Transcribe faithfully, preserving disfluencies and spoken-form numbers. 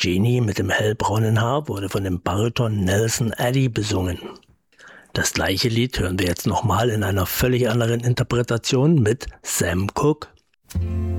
Jeannie mit dem hellbraunen Haar wurde von dem Bariton Nelson Eddy besungen. Das gleiche Lied hören wir jetzt nochmal in einer völlig anderen Interpretation mit Sam Cooke.